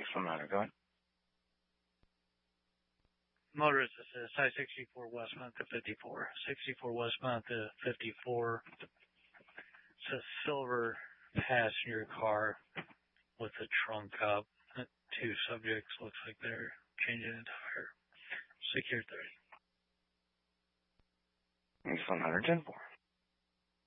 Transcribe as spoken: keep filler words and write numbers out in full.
one hundred, go ahead. Motorist, this is I sixty-four westbound to fifty-four. sixty-four westbound to fifty-four. It's a silver passenger car with a trunk up. Two subjects, looks like they're changing a tire. Secure thirty. Thanks, one hundred ten four.